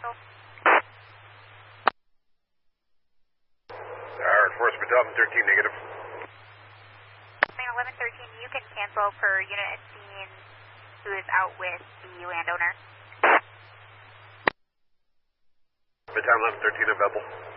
Enforcement Delta 13 negative. Plane 1113, you can cancel per unit at scene who is out with the landowner. Midtown 1113 available.